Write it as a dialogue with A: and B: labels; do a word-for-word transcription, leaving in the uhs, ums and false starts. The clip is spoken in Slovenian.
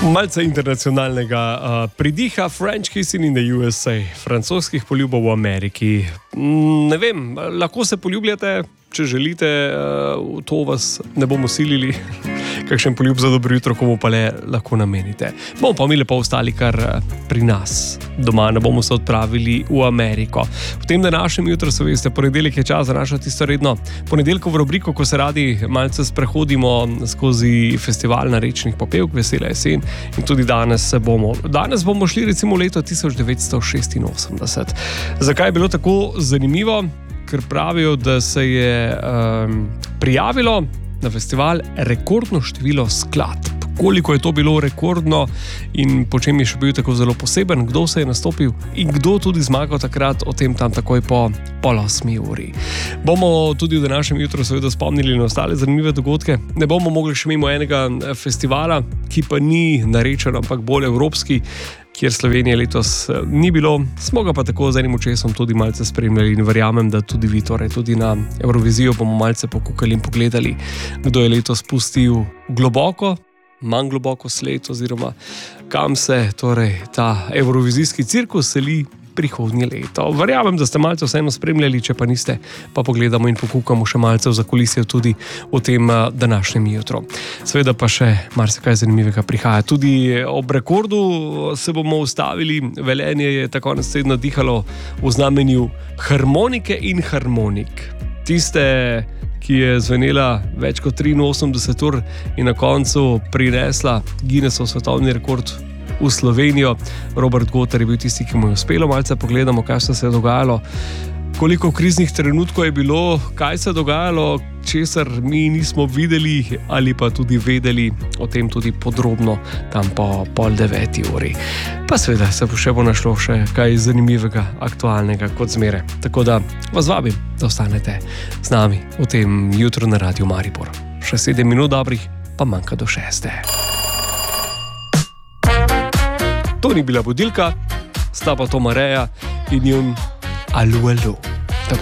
A: Malce internacionalnega uh, pridiha, French kissing in the U S A, francoskih poljubov v Ameriki. Ne vem, lahko se poljubljate, če želite, uh, to vas ne bomo silili. Kakšen poljub za dobro jutro, komu pa le lahko namenite. Bomo pa mi lepo ostali kar pri nas doma, ne bomo se odpravili v Ameriko. V tem današnjem jutru, se veste, ponedeljek je čas za našo tisto redno ponedeljkovo rubriko, ko se radi malce sprehodimo skozi festival narečnih popevk, Vesela jesen, in tudi danes se bomo. Danes bomo šli recimo v leto tisoč devetsto šestinosemdeset. Zakaj je bilo tako zanimivo? Ker pravijo, da se je um, prijavilo na festival rekordno število skladb. Koliko je to bilo rekordno in po čem je še bil tako zelo poseben, kdo se je nastopil in kdo tudi zmagal takrat, o tem tam takoj po pol osmi uri. Bomo tudi v današnjem jutru seveda spomnili na ostale zanimive dogodke. Ne bomo mogli še mimo enega festivala, ki pa ni narečen, ampak bolj evropski, kjer Slovenije letos ni bilo. Smo ga pa tako z enim očesom tudi malce spremljali in verjamem, da tudi vi, torej tudi na Eurovizijo bomo malce pokukali in pogledali, kdo je letos pustil globoko, manj globoko sled oziroma kam se torej ta eurovizijski cirkus seli prihodnje leto. Verjamem, da ste malce vseeno spremljali, če pa niste, pa pogledamo in pokukamo še malce v zakulisje tudi v tem današnjem jutru. Seveda pa še marsikaj zanimivega prihaja. Tudi ob rekordu se bomo ustavili. Velenje je tako naslednjo dihalo v znamenju harmonike in harmonik. Tiste, ki je zvenela več kot triinosemdeset ur in na koncu prinesla Guinnessov svetovni rekord v Slovenijo. Robert Goter je bil tisti, ki mu je uspelo. Malce pogledamo, kaj se je dogajalo, koliko kriznih trenutkov je bilo, kaj se je dogajalo, česar mi nismo videli ali pa tudi vedeli, o tem tudi podrobno tam po pol deveti uri. Pa seveda se bo še bo našlo še kaj zanimivega, aktualnega kot zmeraj. Tako da vas vabim, da ostanete z nami v tem jutru na Radiu Maribor. Še sedem minut dobrih, pa manjka do šeste. To ni bila budilka, sta pa to Mareja in njun Alu Alu.